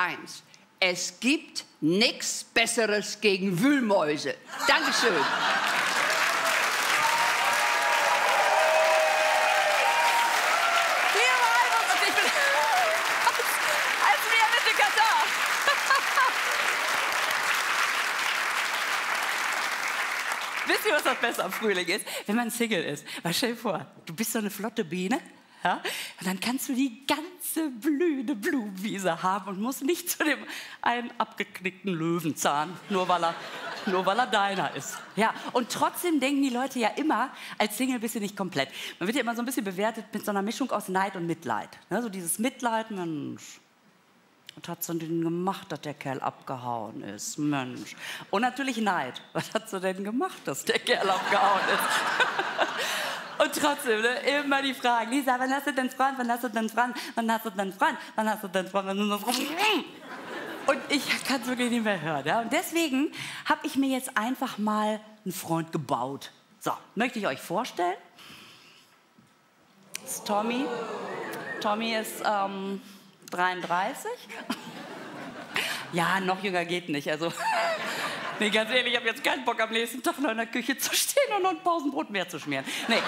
eins. Es gibt nichts Besseres gegen Wühlmäuse. Dankeschön. Wisst ihr, was das Beste am Frühling ist? Wenn man Single ist. Weil stell dir vor, du bist so eine flotte Biene, ja? Und dann kannst du die ganze blühende Blumenwiese haben und musst nicht zu dem einen abgeknickten Löwenzahn, nur weil er deiner ist. Ja, und trotzdem denken die Leute ja immer, als Single bist du nicht komplett. Man wird ja immer so ein bisschen bewertet mit so einer Mischung aus Neid und Mitleid. Ne? So dieses Mitleid, Mensch, was hat so denn gemacht, dass der Kerl abgehauen ist? Mensch. Und natürlich Neid. Was hat so denn gemacht, dass der Kerl abgehauen ist? Und trotzdem, ne, immer die Fragen. Lisa, wann hast du denn Freund? Wann hast du denn Freund? Wann hast du denn Freund? Wann hast du denn Freund? Und ich kann es wirklich nicht mehr hören. Ja? Und deswegen habe ich mir jetzt einfach mal einen Freund gebaut. So, möchte ich euch vorstellen. Das ist Tommy. Tommy ist 33. Ja, noch jünger geht nicht. Also, nee, ganz ehrlich, ich habe jetzt keinen Bock, am nächsten Tag noch in der Küche zu stehen und noch ein Pausenbrot mehr zu schmieren. Nee,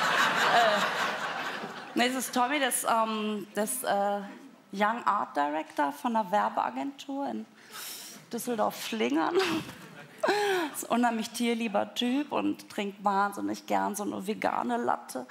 das ist Tommy, das Young Art Director von einer Werbeagentur in Düsseldorf-Flingern. Ist ein unheimlich tierlieber Typ und trinkt wahnsinnig gern so eine vegane Latte.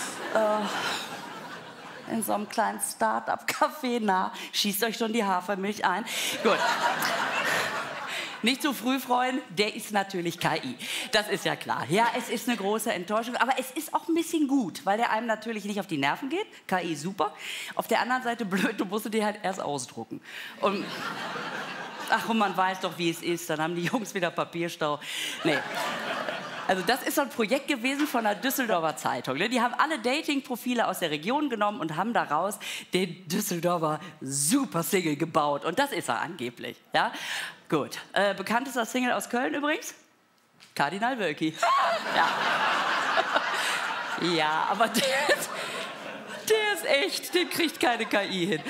In so einem kleinen Start-up-Café nah. Schießt euch schon die Hafermilch ein. Gut. Nicht zu früh freuen, der ist natürlich KI. Das ist ja klar. Ja, es ist eine große Enttäuschung, aber es ist auch ein bisschen gut, weil der einem natürlich nicht auf die Nerven geht. KI super. Auf der anderen Seite blöd, du musst dir halt erst ausdrucken. Und ach, und man weiß doch, wie es ist. Dann haben die Jungs wieder Papierstau. Nee. Also das ist so ein Projekt gewesen von der Düsseldorfer Zeitung. Die haben alle Dating-Profile aus der Region genommen und haben daraus den Düsseldorfer Super-Single gebaut. Und das ist er angeblich. Ja? Gut. Bekanntester Single aus Köln übrigens? Kardinal Wölki. Ja. Ja, aber der ist echt, den kriegt keine KI hin.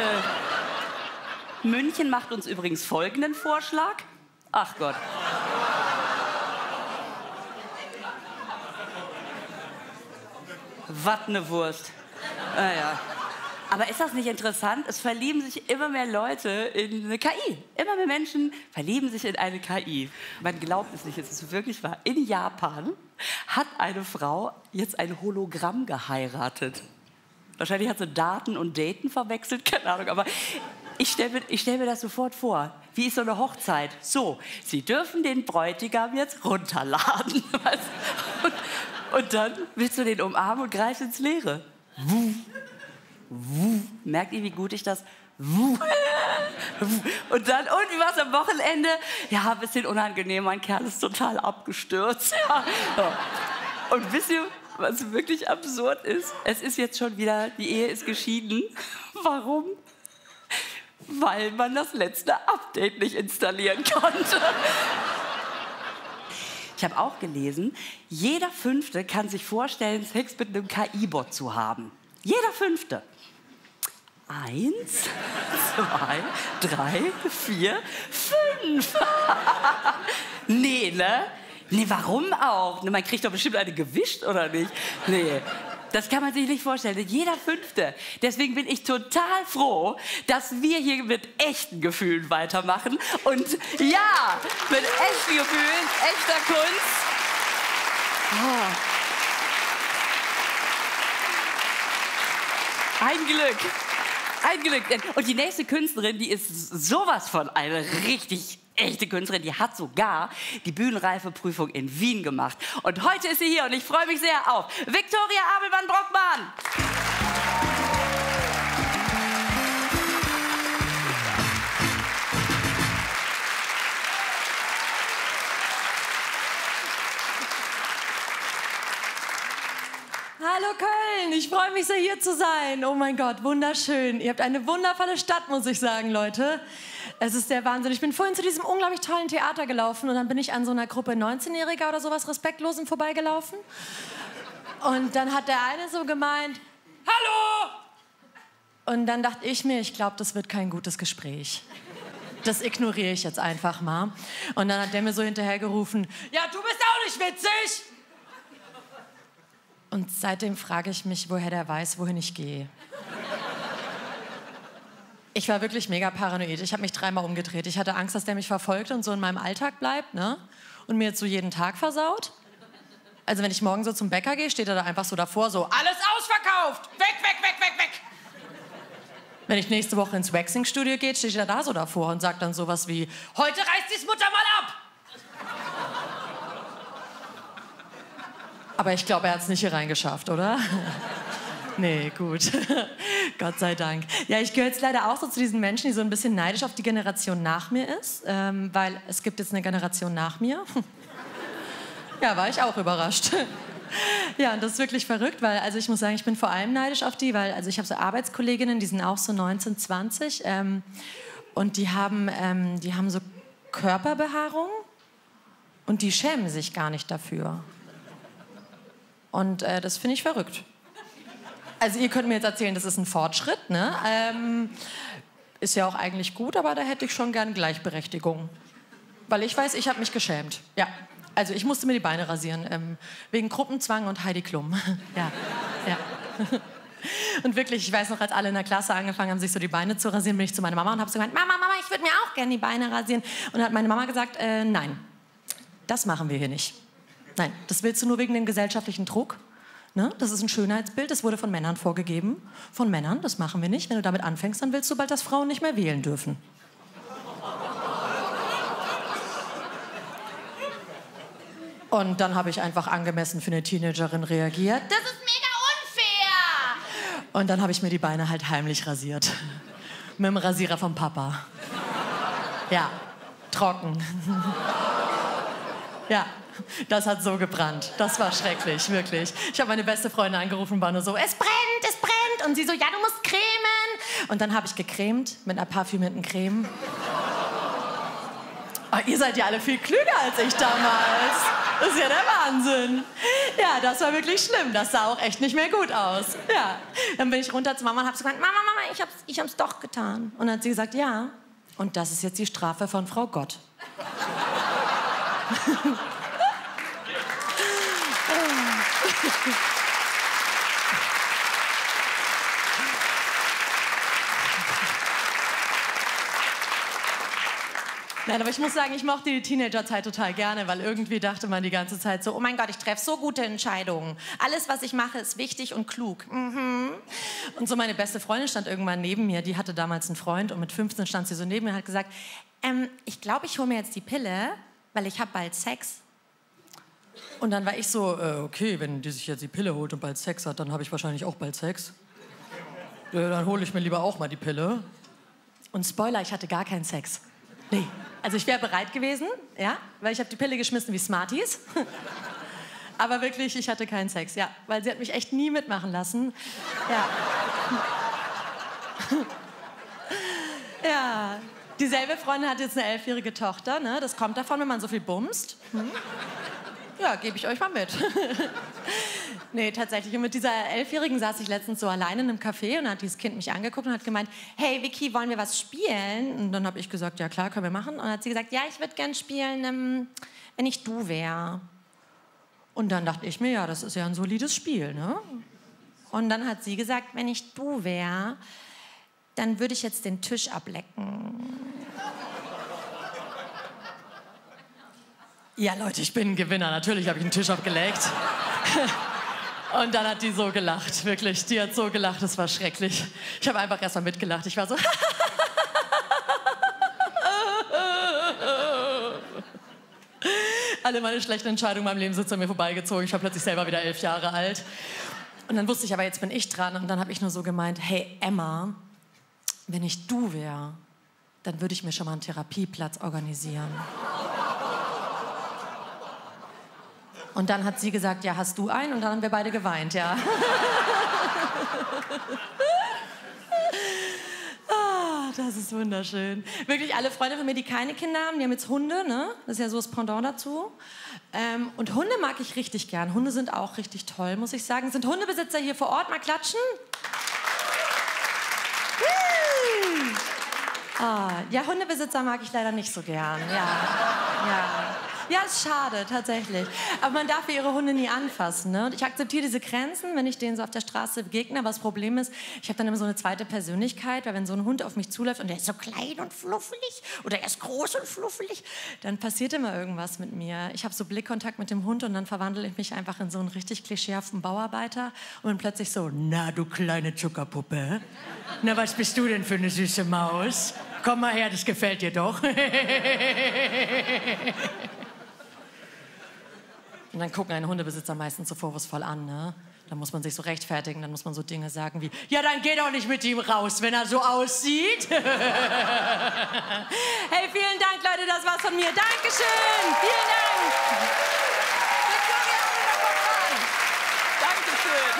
München macht uns übrigens folgenden Vorschlag. Ach Gott. Was ne Wurst. Naja. Aber ist das nicht interessant? Es verlieben sich immer mehr Leute in eine KI. Immer mehr Menschen verlieben sich in eine KI. Man glaubt es nicht, es ist wirklich wahr. In Japan hat eine Frau jetzt ein Hologramm geheiratet. Wahrscheinlich hat sie Daten und Daten verwechselt, keine Ahnung. Aber ich stell mir das sofort vor. Wie ist so eine Hochzeit? So, Sie dürfen den Bräutigam jetzt runterladen. Und dann willst du den umarmen und greifst ins Leere. Wuh. Wuh. Merkt ihr, wie gut ich das... Wuh. Und dann, und wie war's am Wochenende? Ja, ein bisschen unangenehm, mein Kerl ist total abgestürzt. Ja. Und wisst ihr, was wirklich absurd ist? Es ist jetzt schon wieder, die Ehe ist geschieden. Warum? Weil man das letzte Update nicht installieren konnte. Ich habe auch gelesen, jeder Fünfte kann sich vorstellen, Sex mit einem KI-Bot zu haben. Jeder Fünfte. 1, 2, 3, 4, 5. Nee, ne? Nee, warum auch? Ne, man kriegt doch bestimmt eine gewischt, oder nicht? Nee. Das kann man sich nicht vorstellen. Jeder Fünfte. Deswegen bin ich total froh, dass wir hier mit echten Gefühlen weitermachen. Und ja, mit echten Gefühlen, echter Kunst. Oh. Ein Glück. Ein Glück. Und die nächste Künstlerin, die ist sowas von eine richtig echte Künstlerin. Die hat sogar die Bühnenreifeprüfung in Wien gemacht. Und heute ist sie hier und ich freue mich sehr auf Viktoria Abelmann-Brockmann. Hallo Köln, ich freue mich sehr, hier zu sein. Oh mein Gott, wunderschön. Ihr habt eine wundervolle Stadt, muss ich sagen, Leute. Es ist der Wahnsinn. Ich bin vorhin zu diesem unglaublich tollen Theater gelaufen und dann bin ich an so einer Gruppe 19-Jähriger oder sowas Respektlosen vorbeigelaufen. Und dann hat der eine so gemeint, hallo! Und dann dachte ich mir, ich glaube, das wird kein gutes Gespräch. das ignoriere ich jetzt einfach mal. Und dann hat der mir so hinterhergerufen, ja, du bist auch nicht witzig. Und seitdem frage ich mich, woher der weiß, wohin ich gehe. Ich war wirklich mega paranoid. Ich habe mich 3-mal umgedreht. Ich hatte Angst, dass der mich verfolgt und so in meinem Alltag bleibt, ne? Und mir jetzt so jeden Tag versaut. Also wenn ich morgen so zum Bäcker gehe, steht er da einfach so davor, so, alles ausverkauft, weg, weg, weg, weg, weg. Wenn ich nächste Woche ins Waxing-Studio gehe, steht er da so davor und sagt dann sowas wie, heute reißt die's Mutter mal ab. Aber ich glaube, er hat es nicht hier reingeschafft, oder? Nee, gut. Gott sei Dank. Ja, ich gehöre jetzt leider auch so zu diesen Menschen, die so ein bisschen neidisch auf die Generation nach mir ist, weil es gibt jetzt eine Generation nach mir. Ja, war ich auch überrascht. Ja, und das ist wirklich verrückt, weil, also ich muss sagen, ich bin vor allem neidisch auf die, weil, also ich habe so Arbeitskolleginnen, die sind auch so 19, 20 und die haben so Körperbehaarung und die schämen sich gar nicht dafür. Und das finde ich verrückt. Also ihr könnt mir jetzt erzählen, das ist ein Fortschritt, ne? Ist ja auch eigentlich gut, aber da hätte ich schon gern Gleichberechtigung. Weil ich weiß, ich habe mich geschämt. Ja, also ich musste mir die Beine rasieren, wegen Gruppenzwang und Heidi Klum. Ja, ja. Und wirklich, ich weiß noch, als alle in der Klasse angefangen haben, sich so die Beine zu rasieren, bin ich zu meiner Mama und habe so gemeint, Mama, ich würde mir auch gerne die Beine rasieren. Und dann hat meine Mama gesagt, nein, das machen wir hier nicht. Nein, das willst du nur wegen dem gesellschaftlichen Druck. Ne? Das ist ein Schönheitsbild, das wurde von Männern vorgegeben. Von Männern, das machen wir nicht. Wenn du damit anfängst, dann willst du bald, dass Frauen nicht mehr wählen dürfen. Und dann habe ich einfach angemessen für eine Teenagerin reagiert. Das ist mega unfair! Und dann habe ich mir die Beine halt heimlich rasiert. Mit dem Rasierer vom Papa. Ja, trocken. Ja. Das hat so gebrannt. Das war schrecklich, wirklich. Ich habe meine beste Freundin angerufen und war nur so, es brennt, es brennt. Und sie so, ja, du musst cremen. Und dann habe ich gecremt mit einer parfümierten Creme. Oh, ihr seid ja alle viel klüger als ich damals. Das ist ja der Wahnsinn. Ja, das war wirklich schlimm. Das sah auch echt nicht mehr gut aus. Ja. Dann bin ich runter zu Mama und habe gesagt, Mama, ich hab's doch getan. Und dann hat sie gesagt, ja. Und das ist jetzt die Strafe von Frau Gott. Nein, aber ich muss sagen, ich mochte die Teenagerzeit total gerne, weil irgendwie dachte man die ganze Zeit so, oh mein Gott, ich treffe so gute Entscheidungen. Alles, was ich mache, ist wichtig und klug. Mhm. Und so meine beste Freundin stand irgendwann neben mir, die hatte damals einen Freund und mit 15 stand sie so neben mir und hat gesagt, ich glaube, ich hole mir jetzt die Pille, weil ich habe bald Sex. Und dann war ich so, okay, wenn die sich jetzt die Pille holt und bald Sex hat, dann habe ich wahrscheinlich auch bald Sex. Dann hole ich mir lieber auch mal die Pille. Und Spoiler, ich hatte gar keinen Sex. Nee. Also ich wäre bereit gewesen, ja, weil ich habe die Pille geschmissen wie Smarties. Aber wirklich, ich hatte keinen Sex, ja, weil sie hat mich echt nie mitmachen lassen. Ja. Ja. Dieselbe Freundin hat jetzt eine 11-jährige Tochter, ne? Das kommt davon, wenn man so viel bumst. Hm? Ja, gebe ich euch mal mit. Nee, tatsächlich. Und mit dieser 11-Jährigen saß ich letztens so alleine in einem Café und hat dieses Kind mich angeguckt und hat gemeint, hey Vicky, wollen wir was spielen? Und dann habe ich gesagt, ja klar, können wir machen. Und dann hat sie gesagt, ja, ich würde gern spielen, wenn ich du wäre. Und dann dachte ich mir, ja, das ist ja ein solides Spiel, ne? Und dann hat sie gesagt, wenn ich du wäre, dann würde ich jetzt den Tisch ablecken. Ja, Leute, ich bin ein Gewinner. Natürlich habe ich den Tisch abgeleckt. Und dann hat die so gelacht, wirklich. Die hat so gelacht, das war schrecklich. Ich habe einfach erst mal mitgelacht. Ich war so... Alle meine schlechten Entscheidungen in meinem Leben sind an mir vorbeigezogen. Ich war plötzlich selber wieder 11 Jahre alt. Und dann wusste ich, aber jetzt bin ich dran. Und dann habe ich nur so gemeint, hey Emma, wenn ich du wäre, dann würde ich mir schon mal einen Therapieplatz organisieren. Und dann hat sie gesagt, ja, hast du einen? Und dann haben wir beide geweint, ja. Ah, das ist wunderschön. Wirklich alle Freunde von mir, die keine Kinder haben, die haben jetzt Hunde, ne? Das ist ja so das Pendant dazu. Und Hunde mag ich richtig gern. Hunde sind auch richtig toll, muss ich sagen. Sind Hundebesitzer hier vor Ort? Mal klatschen. Ja, Hundebesitzer mag ich leider nicht so gern. Ja. Ja, ist schade, tatsächlich. Aber man darf ihre Hunde nie anfassen. Ne? Und ich akzeptiere diese Grenzen, wenn ich denen so auf der Straße begegne. Aber das Problem ist, ich habe dann immer so eine zweite Persönlichkeit, weil wenn so ein Hund auf mich zuläuft und der ist so klein und fluffelig oder er ist groß und fluffelig, dann passiert immer irgendwas mit mir. Ich habe so Blickkontakt mit dem Hund und dann verwandle ich mich einfach in so einen richtig klischeehaften Bauarbeiter und bin plötzlich so, na du kleine Zuckerpuppe, na was bist du denn für eine süße Maus? Komm mal her, das gefällt dir doch. Und dann gucken einen Hundebesitzer meistens so vorwurfsvoll an, ne? Dann muss man sich so rechtfertigen, dann muss man so Dinge sagen wie, ja, dann geh doch nicht mit ihm raus, wenn er so aussieht. Hey, vielen Dank, Leute, das war's von mir. Dankeschön, vielen Dank. Dankeschön.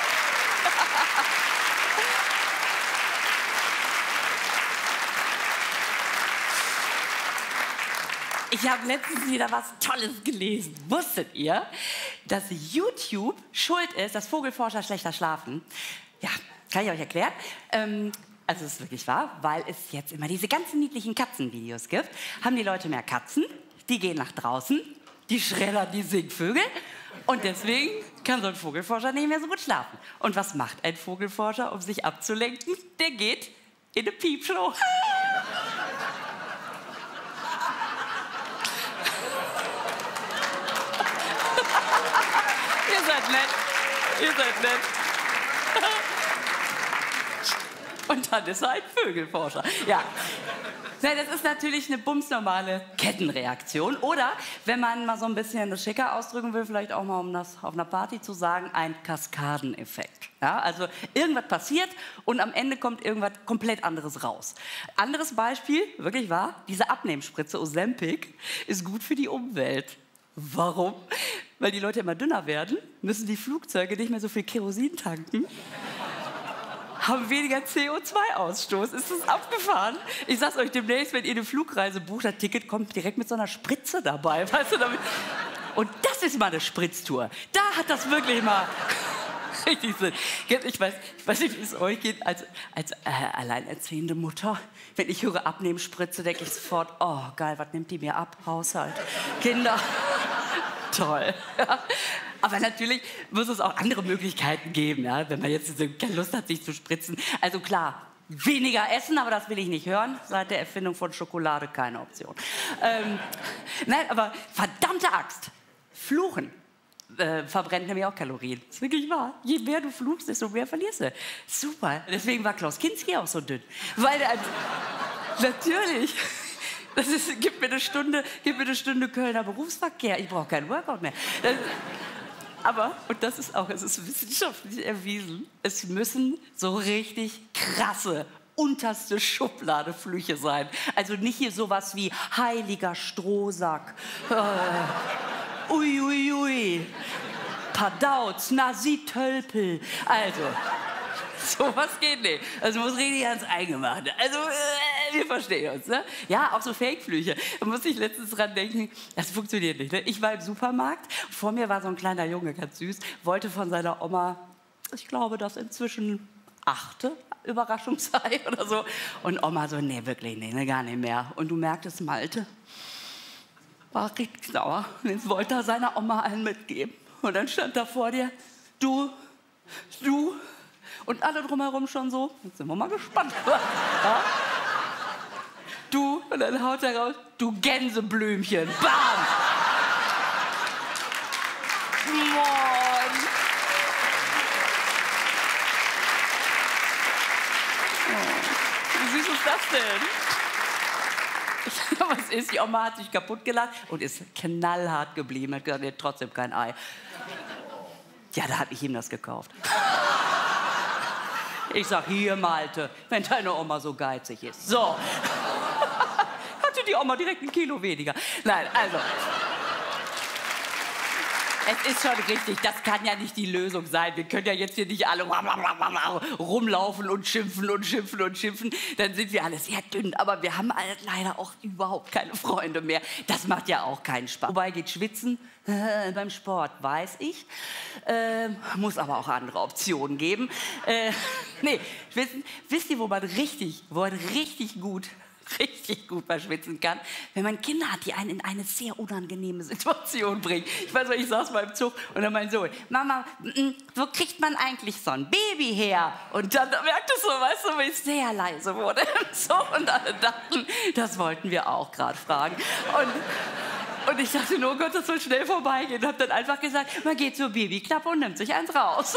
Ich habe letztens wieder was Tolles gelesen. Wusstet ihr, dass YouTube schuld ist, dass Vogelforscher schlechter schlafen? Ja, kann ich euch erklären. Also es ist wirklich wahr, weil es jetzt immer diese ganzen niedlichen Katzenvideos gibt, haben die Leute mehr Katzen, die gehen nach draußen, die schreddern die Singvögel und deswegen kann so ein Vogelforscher nicht mehr so gut schlafen. Und was macht ein Vogelforscher, um sich abzulenken? Der geht in eine Piepshow. Ihr seid nett. Und dann ist er ein Vögelforscher. Ja. Das ist natürlich eine bumsnormale Kettenreaktion. Oder, wenn man mal so ein bisschen das schicker ausdrücken will, vielleicht auch mal, um das auf einer Party zu sagen, ein Kaskadeneffekt. Ja, also irgendwas passiert und am Ende kommt irgendwas komplett anderes raus. Anderes Beispiel, wirklich wahr, diese Abnehmspritze Ozempic ist gut für die Umwelt. Warum? Weil die Leute immer dünner werden, müssen die Flugzeuge nicht mehr so viel Kerosin tanken, haben weniger CO2-Ausstoß. Ist das abgefahren? Ich sag's euch demnächst, wenn ihr eine Flugreise bucht, das Ticket kommt direkt mit so einer Spritze dabei. Weißt du, damit? Und das ist mal eine Spritztour. Da hat das wirklich mal richtig Sinn. Ich weiß nicht, wie es euch geht als alleinerziehende Mutter. Wenn ich höre Abnehmspritze, denke ich sofort, oh geil, was nimmt die mir ab? Haushalt, Kinder. Toll. Ja. Aber natürlich muss es auch andere Möglichkeiten geben, ja? Wenn man jetzt keine Lust hat, sich zu spritzen. Also klar, weniger essen, aber das will ich nicht hören. Seit der Erfindung von Schokolade keine Option. Nein, aber verdammte Axt, Fluchen verbrennt nämlich auch Kalorien. Das ist wirklich wahr. Je mehr du fluchst, desto mehr verlierst du. Super. Deswegen war Klaus Kinski auch so dünn. Weil natürlich... Gib mir eine Stunde Kölner Berufsverkehr. Ich brauche keinen Workout mehr. Aber, und das ist auch, es ist wissenschaftlich erwiesen, es müssen so richtig krasse, unterste Schubladeflüche sein. Also nicht hier sowas wie heiliger Strohsack, uiuiui, Padauz, Nasi Tölpel. Also... sowas geht nicht. Also muss richtig ans Eingemachte. Also, wir verstehen uns, ne? Ja, auch so Fake-Flüche. Da muss ich letztens dran denken, das funktioniert nicht, ne? Ich war im Supermarkt, vor mir war so ein kleiner Junge, ganz süß, wollte von seiner Oma, ich glaube, das inzwischen 8. Überraschungsei oder so. Und Oma so, nee, wirklich, nee, gar nicht mehr. Und du merktest, Malte war richtig sauer. Und jetzt wollte er seiner Oma einen mitgeben. Und dann stand da vor dir, du, und alle drumherum schon so, jetzt sind wir mal gespannt. Ja? Du, und dann haut er raus, du Gänseblümchen, bam! Mann! Oh, wie süß ist das denn? Was ist, die Oma hat sich kaputt gelacht und ist knallhart geblieben, hat gesagt, nee, trotzdem kein Ei. Ja, da habe ich ihm das gekauft. Ich sag, hier, Malte, wenn deine Oma so geizig ist. So. Hatte die Oma direkt 1 Kilo weniger. Nein, also. Es ist schon richtig, das kann ja nicht die Lösung sein. Wir können ja jetzt hier nicht alle rumlaufen und schimpfen und schimpfen und schimpfen. Dann sind wir alle sehr dünn. Aber wir haben leider auch überhaupt keine Freunde mehr. Das macht ja auch keinen Spaß. Wobei geht schwitzen beim Sport, weiß ich. Muss aber auch andere Optionen geben. Nee, wisst ihr, wo man richtig gut richtig gut bei Schwitzen kann, wenn man Kinder hat, die einen in eine sehr unangenehme Situation bringen. Ich weiß nicht, ich saß mal im Zug und dann mein Sohn, Mama, wo kriegt man eigentlich so ein Baby her? Und dann merkte ich so, weißt du, wie ich sehr leise wurde im Zug und alle dachten, das wollten wir auch gerade fragen. Und ich dachte nur, oh Gott, das soll schnell vorbeigehen. Und habe dann einfach gesagt, man geht zur Babyklappe und nimmt sich eins raus.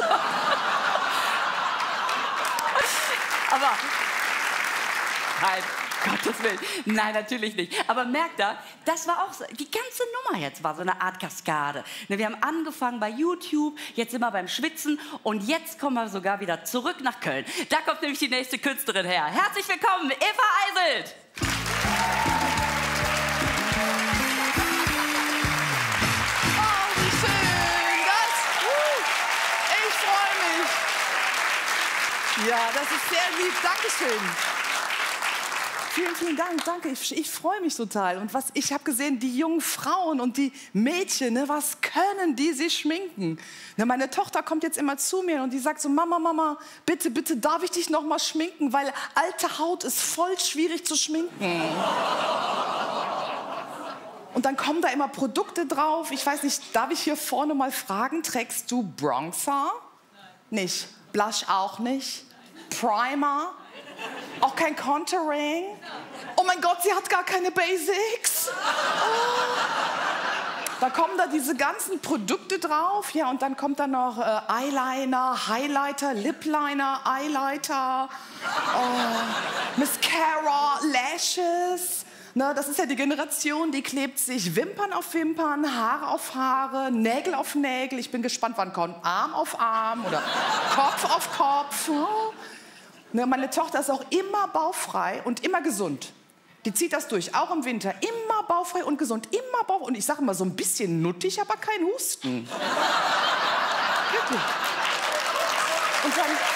Aber, nein, Gottes Willen, nein, natürlich nicht. Aber merkt da, das war auch so, die ganze Nummer jetzt war so eine Art Kaskade. Wir haben angefangen bei YouTube, jetzt sind wir beim Schwitzen und jetzt kommen wir sogar wieder zurück nach Köln. Da kommt nämlich die nächste Künstlerin her. Herzlich willkommen, Eva Eiselt. Ja, das ist sehr lieb. Dankeschön. Vielen, vielen Dank. Danke. Ich freue mich total. Und ich habe gesehen, die jungen Frauen und die Mädchen, ne, was können die sich schminken? Ne, meine Tochter kommt jetzt immer zu mir und die sagt so, Mama, bitte, bitte, darf ich dich noch mal schminken? Weil alte Haut ist voll schwierig zu schminken. Und dann kommen da immer Produkte drauf. Ich weiß nicht, darf ich hier vorne mal fragen, trägst du Bronzer? Nicht. Blush auch nicht. Primer? Auch kein Contouring? Oh mein Gott, sie hat gar keine Basics. Oh. Da kommen da diese ganzen Produkte drauf. Ja, und dann kommt da noch Eyeliner, Highlighter, Lipliner, Eyelighter, Mascara, Lashes. Ne, das ist ja die Generation, die klebt sich Wimpern auf Wimpern, Haare auf Haare, Nägel auf Nägel. Ich bin gespannt, wann kommt Arm auf Arm oder Kopf auf Kopf. Ne, meine Tochter ist auch immer bauchfrei und immer gesund. Die zieht das durch, auch im Winter. Immer bauchfrei und gesund, immer bauchfrei. Und ich sage immer so ein bisschen nuttig, aber kein Husten. Wirklich. Und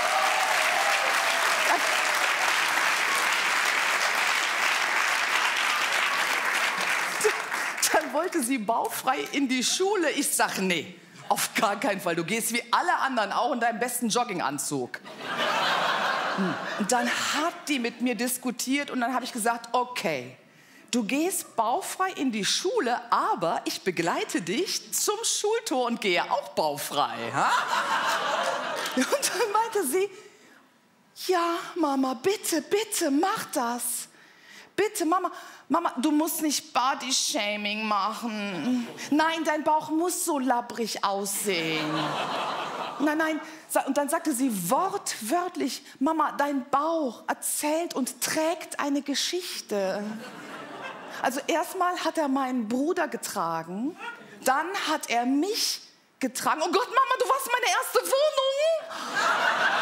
dann wollte sie bauchfrei in die Schule. Ich sag, nee, auf gar keinen Fall. Du gehst wie alle anderen auch in deinem besten Jogginganzug. Und dann hat die mit mir diskutiert und dann habe ich gesagt, okay, du gehst bauchfrei in die Schule, aber ich begleite dich zum Schultor und gehe auch bauchfrei. Ha? Und dann meinte sie, ja, Mama, bitte, bitte, mach das. Bitte, Mama, du musst nicht Body-Shaming machen. Nein, dein Bauch muss so labbrig aussehen. Nein. Und dann sagte sie wortwörtlich, Mama, dein Bauch erzählt und trägt eine Geschichte. Also erstmal hat er meinen Bruder getragen, dann hat er mich getragen. Oh Gott, Mama, du warst meine erste Wohnung.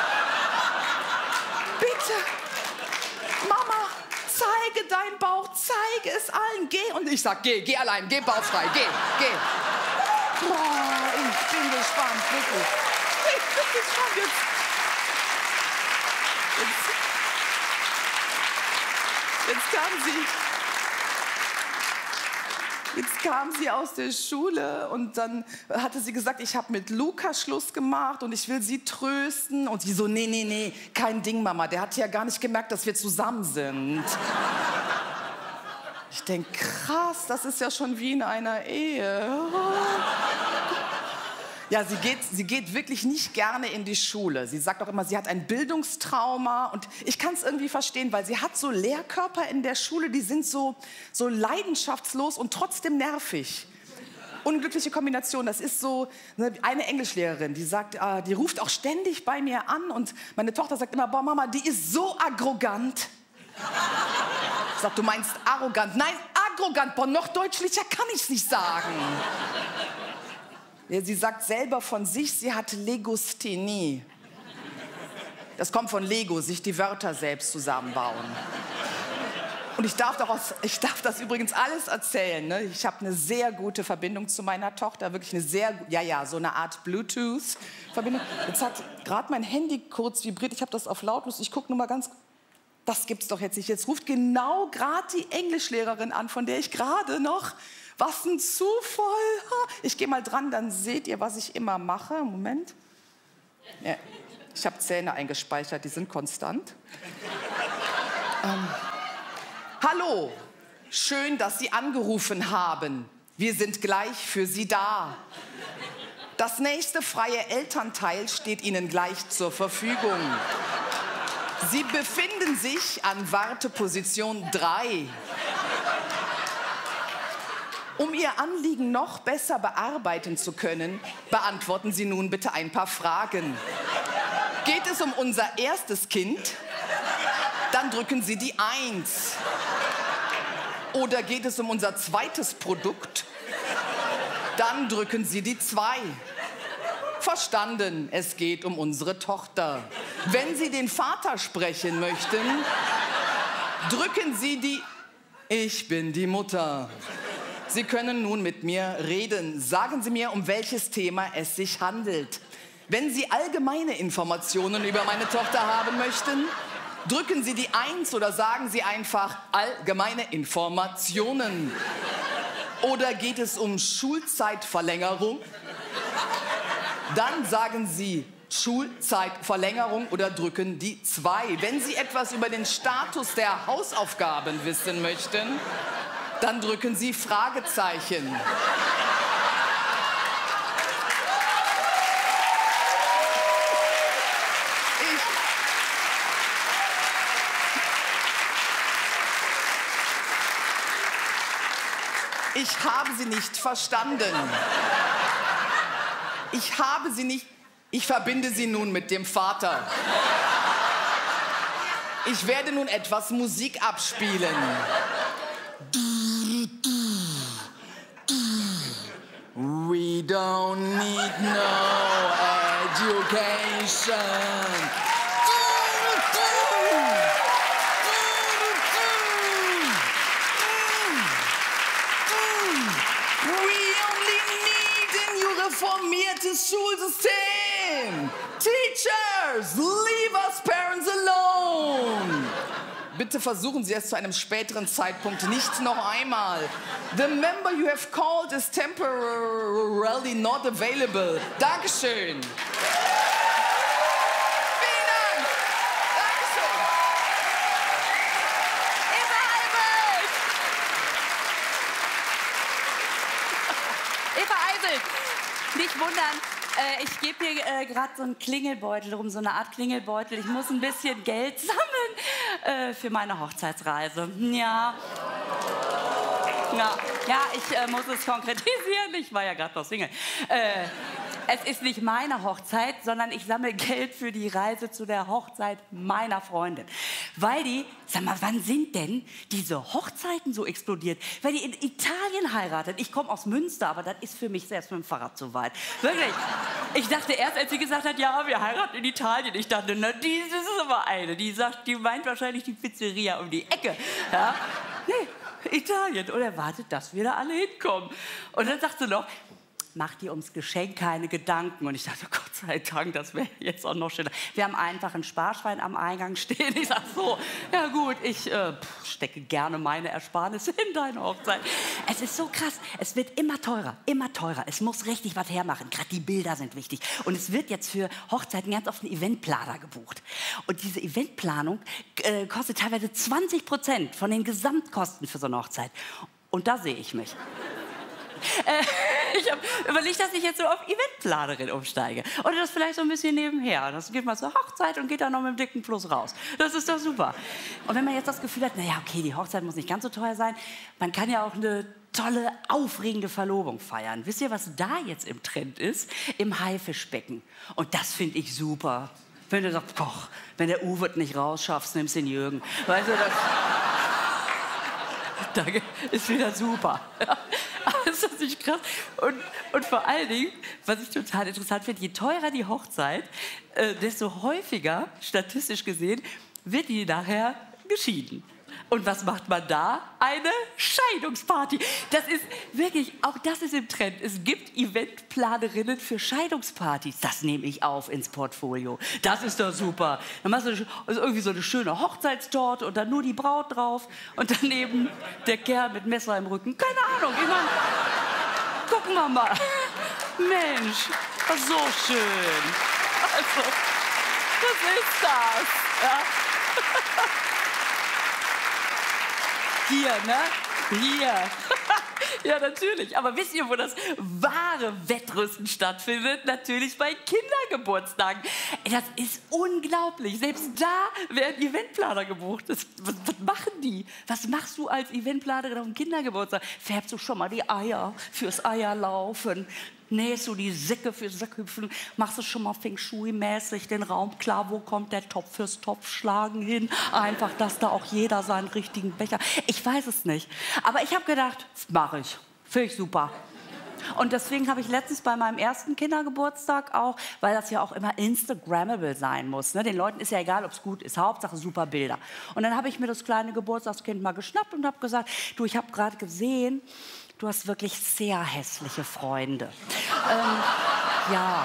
Bitte, Mama, zeige deinen Bauch, zeige es allen, geh. Und ich sag, geh allein, geh bauchfrei, geh. Boah, ich bin gespannt, wirklich. Ich bin gespannt Jetzt kam sie aus der Schule und dann hatte sie gesagt, ich habe mit Luca Schluss gemacht und ich will sie trösten. Und sie so, nee, kein Ding, Mama. Der hat ja gar nicht gemerkt, dass wir zusammen sind. Ich denke, krass, das ist ja schon wie in einer Ehe. Ja, sie geht wirklich nicht gerne in die Schule. Sie sagt auch immer, sie hat ein Bildungstrauma. Und ich kann es irgendwie verstehen, weil sie hat so Lehrkörper in der Schule, die sind so leidenschaftslos und trotzdem nervig. Unglückliche Kombination. Das ist so eine Englischlehrerin, die sagt, die ruft auch ständig bei mir an. Und meine Tochter sagt immer, boah, Mama, die ist so arrogant. Ich sag, du meinst arrogant? Nein, arrogant. Boah, noch deutlicher kann ich es nicht sagen. Ja, sie sagt selber von sich, sie hat Legosthenie. Das kommt von Lego, sich die Wörter selbst zusammenbauen. Und ich darf das übrigens alles erzählen. Ne? Ich habe eine sehr gute Verbindung zu meiner Tochter, wirklich eine so eine Art Bluetooth-Verbindung. Jetzt hat gerade mein Handy kurz vibriert, ich habe das auf lautlos, ich gucke nur mal ganz, das gibt's doch jetzt nicht. Jetzt ruft genau gerade die Englischlehrerin an, von der ich gerade noch... Was ein Zufall. Ich gehe mal dran, dann seht ihr, was ich immer mache. Moment. Ja, ich habe Zähne eingespeichert, die sind konstant. Hallo, schön, dass Sie angerufen haben. Wir sind gleich für Sie da. Das nächste freie Elternteil steht Ihnen gleich zur Verfügung. Sie befinden sich an Warteposition 3. Um Ihr Anliegen noch besser bearbeiten zu können, beantworten Sie nun bitte ein paar Fragen. Geht es um unser erstes Kind? Dann drücken Sie die 1. Oder geht es um unser zweites Produkt? Dann drücken Sie die 2. Verstanden, es geht um unsere Tochter. Wenn Sie den Vater sprechen möchten, drücken Sie die Ich bin die Mutter. Sie können nun mit mir reden. Sagen Sie mir, um welches Thema es sich handelt. Wenn Sie allgemeine Informationen über meine Tochter haben möchten, drücken Sie die 1 oder sagen Sie einfach allgemeine Informationen. Oder geht es um Schulzeitverlängerung? Dann sagen Sie Schulzeitverlängerung oder drücken die 2. Wenn Sie etwas über den Status der Hausaufgaben wissen möchten, dann drücken Sie Fragezeichen. Ich habe Sie nicht verstanden. Ich habe Sie nicht... Ich verbinde Sie nun mit dem Vater. Ich werde nun etwas Musik abspielen. We don't need no education. Reformiertes Schulsystem. Teachers, leave us parents alone. Bitte versuchen Sie es zu einem späteren Zeitpunkt nicht noch einmal. The member you have called is temporarily not available. Dankeschön. Vielen Dank. Dankeschön. Eva Eisel. Nicht wundern, ich gebe mir gerade so einen Klingelbeutel rum, so eine Art Klingelbeutel. Ich muss ein bisschen Geld sammeln für meine Hochzeitsreise. Ja. Ja, ich muss es konkretisieren. Ich war ja gerade noch Single. Es ist nicht meine Hochzeit, sondern ich sammle Geld für die Reise zu der Hochzeit meiner Freundin. Weil die, sag mal, wann sind denn diese Hochzeiten so explodiert? Weil die in Italien heiratet. Ich komme aus Münster, aber das ist für mich selbst mit dem Fahrrad zu weit. Wirklich. Ich dachte erst, als sie gesagt hat, ja, wir heiraten in Italien. Ich dachte, na, das ist aber eine. Die sagt, die meint wahrscheinlich die Pizzeria um die Ecke. Ja? Nee, Italien. Und erwartet, dass wir da alle hinkommen. Und dann sagt sie noch, mach dir ums Geschenk keine Gedanken. Und ich dachte, Gott sei Dank, das wäre jetzt auch noch schöner. Wir haben einfach ein Sparschwein am Eingang stehen. Ich sag so, ja gut, ich stecke gerne meine Ersparnisse in deine Hochzeit. Es ist so krass, es wird immer teurer, immer teurer. Es muss richtig was hermachen, gerade die Bilder sind wichtig. Und es wird jetzt für Hochzeiten ganz oft ein Eventplaner gebucht. Und diese Eventplanung kostet teilweise 20% von den Gesamtkosten für so eine Hochzeit. Und da sehe ich mich. Ich habe überlegt, dass ich jetzt so auf Eventplanerin umsteige. Oder das vielleicht so ein bisschen nebenher. Das geht mal zur Hochzeit und geht dann noch mit dem dicken Plus raus. Das ist doch super. Und wenn man jetzt das Gefühl hat, naja, okay, die Hochzeit muss nicht ganz so teuer sein, man kann ja auch eine tolle, aufregende Verlobung feiern. Wisst ihr, was da jetzt im Trend ist? Im Haifischbecken. Und das finde ich super. Wenn du sagst, koch, wenn der Uwe nicht rausschaffst, nimmst den Jürgen. Weißt du, das... Danke, ist wieder super. Ist das nicht krass? Und vor allen Dingen, was ich total interessant finde, je teurer die Hochzeit, desto häufiger, statistisch gesehen, wird die nachher geschieden. Und was macht man da? Eine Scheidungsparty. Das ist wirklich, auch das ist im Trend. Es gibt Eventplanerinnen für Scheidungspartys. Das nehme ich auf ins Portfolio. Das ist doch super. Dann machst du irgendwie so eine schöne Hochzeitstorte und dann nur die Braut drauf und daneben der Kerl mit Messer im Rücken. Keine Ahnung. Ich meine, gucken wir mal. Mensch, so schön. Also, was ist das? Ja? Hier, ne? Hier. Ja, natürlich. Aber wisst ihr, wo das wahre Wettrüsten stattfindet? Natürlich bei Kindergeburtstagen. Das ist unglaublich. Selbst da werden Eventplaner gebucht. Was machen die? Was machst du als Eventplanerin auf dem Kindergeburtstag? Färbst du schon mal die Eier fürs Eierlaufen? Nähst du die Säcke fürs Sackhüpfen? Machst du schon mal Feng Shui-mäßig den Raum klar? Wo kommt der Topf fürs Topfschlagen hin? Einfach, dass da auch jeder seinen richtigen Becher... Ich weiß es nicht. Aber ich habe gedacht, mache ich. Finde ich super. Und deswegen habe ich letztens bei meinem ersten Kindergeburtstag auch, weil das ja auch immer Instagrammable sein muss. Ne? Den Leuten ist ja egal, ob es gut ist. Hauptsache super Bilder. Und dann habe ich mir das kleine Geburtstagskind mal geschnappt und habe gesagt, du, ich habe gerade gesehen, du hast wirklich sehr hässliche Freunde. Ja.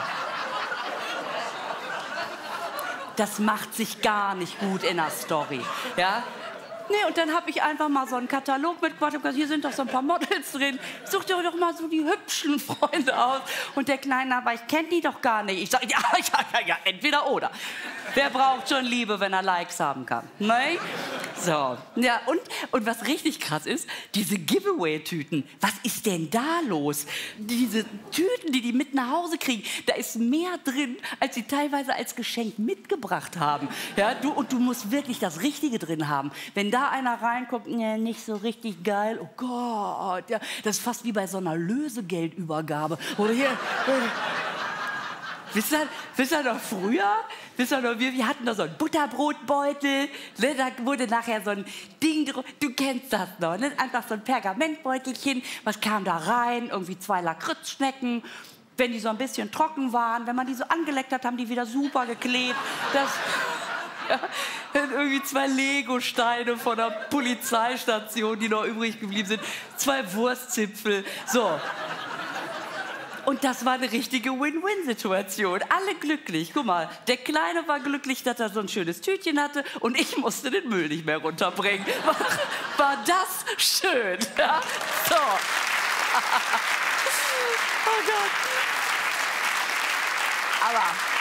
Das macht sich gar nicht gut in der Story. Ja? Nee, und dann habe ich einfach mal so einen Katalog mitgebracht und gesagt, hier sind doch so ein paar Models drin. Such dir doch mal so die hübschen Freunde aus. Und der Kleine, aber ich kenne die doch gar nicht. Ich sage, ja, entweder oder. Wer braucht schon Liebe, wenn er Likes haben kann? Ne? So, ja, und was richtig krass ist, diese Giveaway-Tüten. Was ist denn da los? Diese Tüten, die mit nach Hause kriegen, da ist mehr drin, als sie teilweise als Geschenk mitgebracht haben. Ja, du musst wirklich das Richtige drin haben. Wenn da einer reinkommt, nee, nicht so richtig geil, oh Gott, ja, das ist fast wie bei so einer Lösegeldübergabe. Oder hier... Wisst ihr noch früher? Wisst ihr noch, wir hatten da so einen Butterbrotbeutel, ne, da wurde nachher so ein Ding, du kennst das noch, ne? Einfach so ein Pergamentbeutelchen, was kam da rein? Irgendwie 2 Lakritzschnecken. Wenn die so ein bisschen trocken waren, wenn man die so angeleckt hat, haben die wieder super geklebt. Ja, irgendwie 2 Lego-Steine von der Polizeistation, die noch übrig geblieben sind, 2 Wurstzipfel, so. Und das war eine richtige Win-Win-Situation. Alle glücklich. Guck mal, der Kleine war glücklich, dass er so ein schönes Tütchen hatte und ich musste den Müll nicht mehr runterbringen. War das schön? Ja? So. Oh Gott. Aber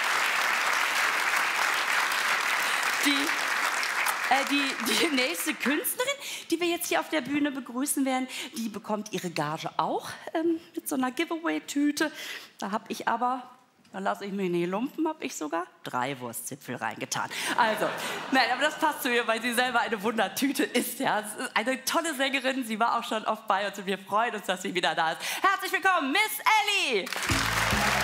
die nächste Künstlerin, die wir jetzt hier auf der Bühne begrüßen werden, die bekommt ihre Gage auch mit so einer Giveaway-Tüte. Da habe ich aber, da lasse ich mich nicht lumpen, habe ich sogar 3 Wurstzipfel reingetan. Also, nein, aber das passt zu ihr, weil sie selber eine Wundertüte ist. Ja. Sie ist eine tolle Sängerin, sie war auch schon oft bei uns und wir freuen uns, dass sie wieder da ist. Herzlich willkommen, Miss Ellie!